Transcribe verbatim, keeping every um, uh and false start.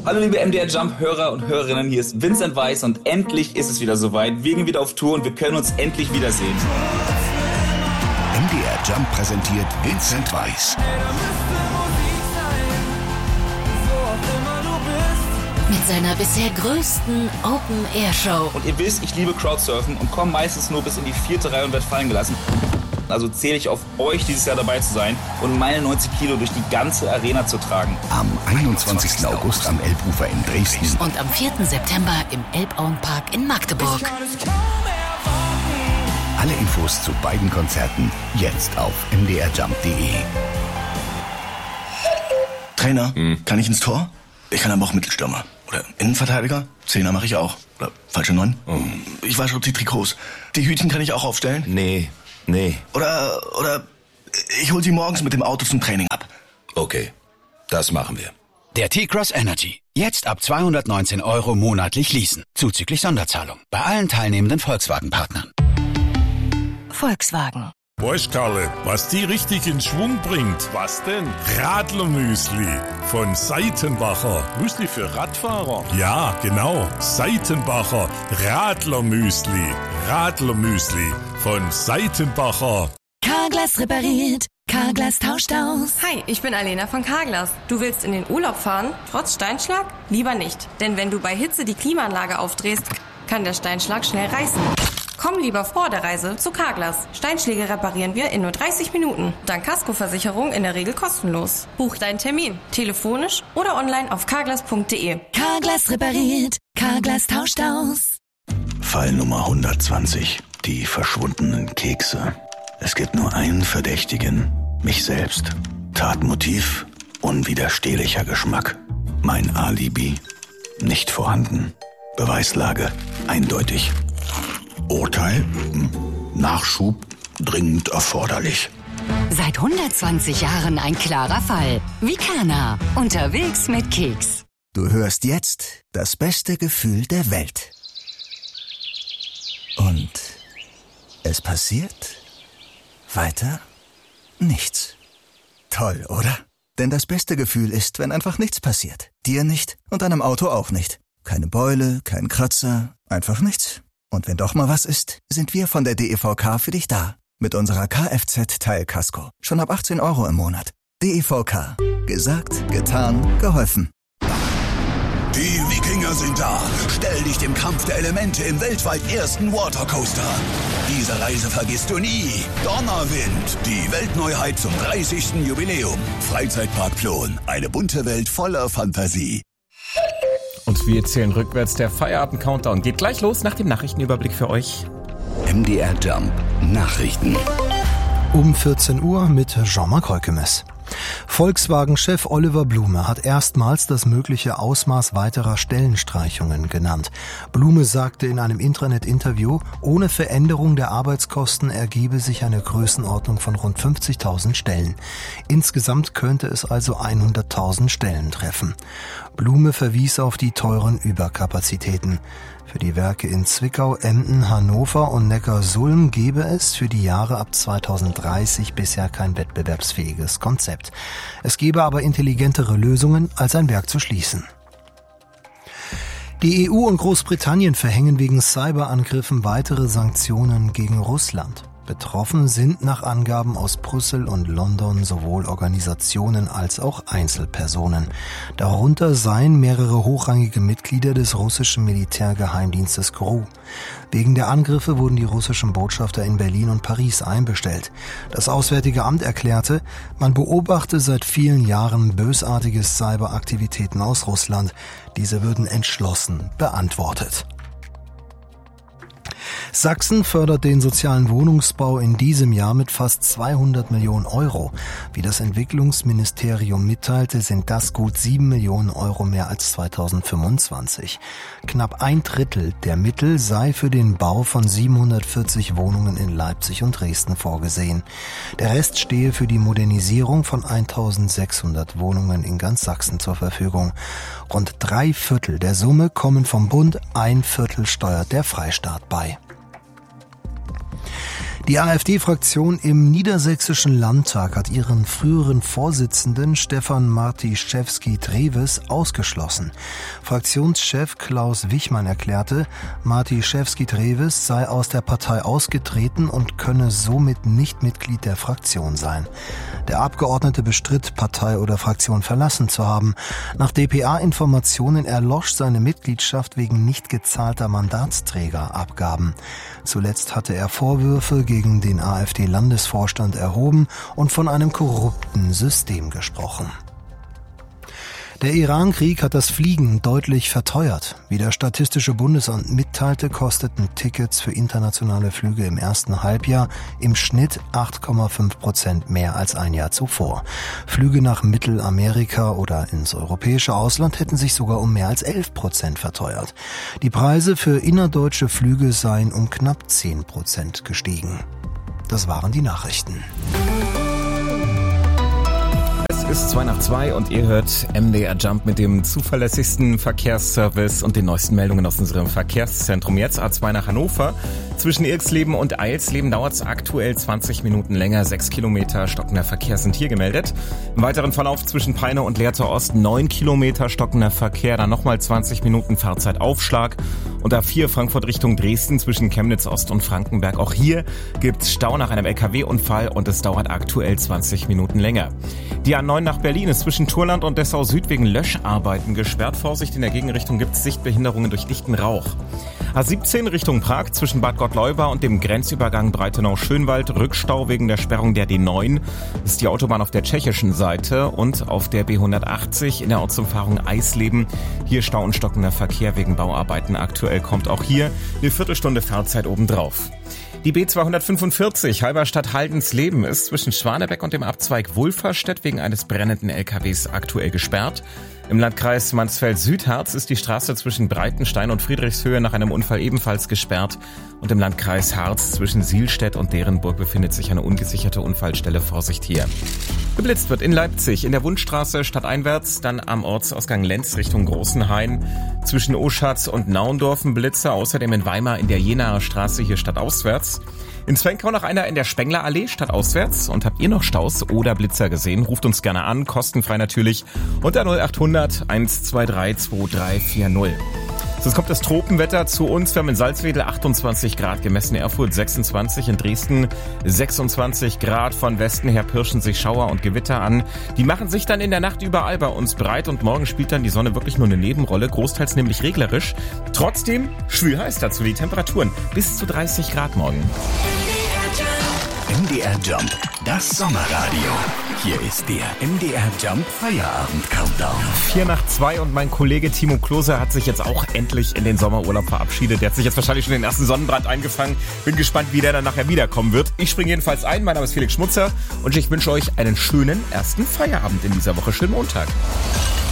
Hallo liebe M D R Jump-Hörer und Hörerinnen, hier ist Vincent Weiss und endlich ist es wieder soweit. Wir gehen wieder auf Tour und wir können uns endlich wiedersehen. M D R Jump präsentiert Vincent Weiss. Mit seiner bisher größten Open-Air-Show. Und ihr wisst, ich liebe Crowdsurfen und komme meistens nur bis in die vierte Reihe und werde fallen gelassen. Also zähle ich auf euch, dieses Jahr dabei zu sein und meine neunzig Kilo durch die ganze Arena zu tragen. Am einundzwanzigsten August am Elbufer in Dresden. Und am vierten September im Elbauenpark in Magdeburg. Alle Infos zu beiden Konzerten jetzt auf m d r jump punkt d e. Trainer, hm. kann ich ins Tor? Ich kann aber auch Mittelstürmer. Oder Innenverteidiger? Zehner mache ich auch. Oder falsche Neun? Oh. Ich wasche auch die Trikots. Die Hütchen kann ich auch aufstellen? Nee, nee. Oder, oder ich hol sie morgens mit dem Auto zum Training ab. Okay, das machen wir. Der T-Cross Energy. Jetzt ab zweihundertneunzehn Euro monatlich leasen. Zuzüglich Sonderzahlung. Bei allen teilnehmenden Volkswagen-Partnern. Volkswagen. Weißt Karle, was die richtig in Schwung bringt? Was denn? Radlermüsli von Seitenbacher. Müsli für Radfahrer? Ja, genau. Seitenbacher Radlermüsli. Radlermüsli von Seitenbacher. Carglass repariert. Carglass tauscht aus. Hi, ich bin Alena von Carglass. Du willst in den Urlaub fahren, trotz Steinschlag? Lieber nicht. Denn wenn du bei Hitze die Klimaanlage aufdrehst, kann der Steinschlag schnell reißen. Komm lieber vor der Reise zu Carglass. Steinschläge reparieren wir in nur dreißig Minuten. Dank Kaskoversicherung in der Regel kostenlos. Buch deinen Termin. Telefonisch oder online auf carglass punkt d e. Carglass repariert. Carglass tauscht aus. Fall Nummer hundertzwanzig. Die verschwundenen Kekse. Es gibt nur einen Verdächtigen. Mich selbst. Tatmotiv. Unwiderstehlicher Geschmack. Mein Alibi. Nicht vorhanden. Beweislage. Eindeutig. Urteil, Nachschub, dringend erforderlich. Seit hundertzwanzig Jahren ein klarer Fall. Vicana, unterwegs mit Keks. Du hörst jetzt das beste Gefühl der Welt. Und es passiert weiter nichts. Toll, oder? Denn das beste Gefühl ist, wenn einfach nichts passiert. Dir nicht und deinem Auto auch nicht. Keine Beule, kein Kratzer, einfach nichts. Und wenn doch mal was ist, sind wir von der D E V K für dich da. Mit unserer Kfz-Teilkasko. Schon ab achtzehn Euro im Monat. D E V K. Gesagt, getan, geholfen. Die Wikinger sind da. Stell dich dem Kampf der Elemente im weltweit ersten Watercoaster. Diese Reise vergisst du nie. Donnerwind, die Weltneuheit zum dreißigsten Jubiläum. Freizeitpark Plon, eine bunte Welt voller Fantasie. Und wir zählen rückwärts. Der Feierabend-Countdown geht gleich los nach dem Nachrichtenüberblick für euch. M D R Jump Nachrichten. Um vierzehn Uhr mit Jean-Marc Reukemes. Volkswagen-Chef Oliver Blume hat erstmals das mögliche Ausmaß weiterer Stellenstreichungen genannt. Blume sagte in einem Intranet-Interview, ohne Veränderung der Arbeitskosten ergebe sich eine Größenordnung von rund fünfzigtausend Stellen. Insgesamt könnte es also hunderttausend Stellen treffen. Blume verwies auf die teuren Überkapazitäten. Für die Werke in Zwickau, Emden, Hannover und Neckarsulm gebe es für die Jahre ab zweitausenddreißig bisher kein wettbewerbsfähiges Konzept. Es gebe aber intelligentere Lösungen, als ein Werk zu schließen. Die E U und Großbritannien verhängen wegen Cyberangriffen weitere Sanktionen gegen Russland. Betroffen sind nach Angaben aus Brüssel und London sowohl Organisationen als auch Einzelpersonen. Darunter seien mehrere hochrangige Mitglieder des russischen Militärgeheimdienstes G R U. Wegen der Angriffe wurden die russischen Botschafter in Berlin und Paris einbestellt. Das Auswärtige Amt erklärte, man beobachte seit vielen Jahren bösartige Cyberaktivitäten aus Russland. Diese würden entschlossen beantwortet. Sachsen fördert den sozialen Wohnungsbau in diesem Jahr mit fast zweihundert Millionen Euro. Wie das Entwicklungsministerium mitteilte, sind das gut sieben Millionen Euro mehr als zweitausendfünfundzwanzig. Knapp ein Drittel der Mittel sei für den Bau von siebenhundertvierzig Wohnungen in Leipzig und Dresden vorgesehen. Der Rest stehe für die Modernisierung von eintausendsechshundert Wohnungen in ganz Sachsen zur Verfügung. Rund drei Viertel der Summe kommen vom Bund, ein Viertel steuert der Freistaat bei. Die AfD-Fraktion im Niedersächsischen Landtag hat ihren früheren Vorsitzenden Stefan Martiszewski-Treves ausgeschlossen. Fraktionschef Klaus Wichmann erklärte, Martiszewski-Treves sei aus der Partei ausgetreten und könne somit nicht Mitglied der Fraktion sein. Der Abgeordnete bestritt, Partei oder Fraktion verlassen zu haben. Nach D P A-Informationen erlosch seine Mitgliedschaft wegen nicht gezahlter Mandatsträgerabgaben. Zuletzt hatte er Vorwürfe gegen den AfD-Landesvorstand erhoben und von einem korrupten System gesprochen. Der Iran-Krieg hat das Fliegen deutlich verteuert. Wie das Statistische Bundesamt mitteilte, kosteten Tickets für internationale Flüge im ersten Halbjahr im Schnitt acht Komma fünf Prozent mehr als ein Jahr zuvor. Flüge nach Mittelamerika oder ins europäische Ausland hätten sich sogar um mehr als elf Prozent verteuert. Die Preise für innerdeutsche Flüge seien um knapp zehn Prozent gestiegen. Das waren die Nachrichten. Es ist zwei nach zwei und ihr hört M D R Jump mit dem zuverlässigsten Verkehrsservice und den neuesten Meldungen aus unserem Verkehrszentrum. Jetzt A zwei nach Hannover. Zwischen Irxleben und Eilsleben dauert es aktuell zwanzig Minuten länger. Sechs Kilometer stockender Verkehr sind hier gemeldet. Im weiteren Verlauf zwischen Peine und Lehrter Ost neun Kilometer stockender Verkehr. Dann nochmal zwanzig Minuten Fahrzeitaufschlag. Und A vier Frankfurt Richtung Dresden zwischen Chemnitz Ost und Frankenberg. Auch hier gibt's Stau nach einem L K W-Unfall und es dauert aktuell zwanzig Minuten länger. Die A neun nach Berlin ist zwischen Turland und Dessau Süd wegen Löscharbeiten gesperrt. Vorsicht, in der Gegenrichtung gibt's Sichtbehinderungen durch dichten Rauch. A siebzehn Richtung Prag zwischen Bad Gottleuba und dem Grenzübergang Breitenau-Schönwald. Rückstau wegen der Sperrung der D neun. Das ist die Autobahn auf der tschechischen Seite und auf der B hundertachtzig in der Ortsumfahrung Eisleben. Hier Stau und stockender Verkehr wegen Bauarbeiten. Aktuell kommt auch hier eine Viertelstunde Fahrzeit obendrauf. Die B zweihundertfünfundvierzig Halberstadt-Haldensleben ist zwischen Schwanebeck und dem Abzweig Wulferstedt wegen eines brennenden L K Ws aktuell gesperrt. Im Landkreis Mansfeld-Südharz ist die Straße zwischen Breitenstein und Friedrichshöhe nach einem Unfall ebenfalls gesperrt. Und im Landkreis Harz zwischen Sielstedt und Derenburg befindet sich eine ungesicherte Unfallstelle. Vorsicht hier. Geblitzt wird in Leipzig in der Wundstraße stadteinwärts, dann am Ortsausgang Lenz Richtung Großenhain. Zwischen Oschatz und Naundorf ein Blitzer, außerdem in Weimar in der Jenaer Straße hier stadtauswärts. In Zwenkau noch einer in der Spenglerallee stadtauswärts. Und habt ihr noch Staus oder Blitzer gesehen? Ruft uns gerne an, kostenfrei natürlich, unter null achthundert eins zwei drei zwei drei vier null. Jetzt kommt das Tropenwetter zu uns. Wir haben in Salzwedel achtundzwanzig Grad gemessen, Erfurt sechsundzwanzig, in Dresden sechsundzwanzig Grad. Von Westen her pirschen sich Schauer und Gewitter an. Die machen sich dann in der Nacht überall bei uns breit und morgen spielt dann die Sonne wirklich nur eine Nebenrolle, großteils nämlich regnerisch. Trotzdem schwül heiß dazu die Temperaturen, bis zu dreißig Grad morgen. M D R Jump, das Sommerradio. Hier ist der M D R Jump Feierabend-Countdown. Vier nach zwei und mein Kollege Timo Klose hat sich jetzt auch endlich in den Sommerurlaub verabschiedet. Der hat sich jetzt wahrscheinlich schon den ersten Sonnenbrand eingefangen. Bin gespannt, wie der dann nachher wiederkommen wird. Ich springe jedenfalls ein. Mein Name ist Felix Schmutzer und ich wünsche euch einen schönen ersten Feierabend in dieser Woche. Schönen Montag.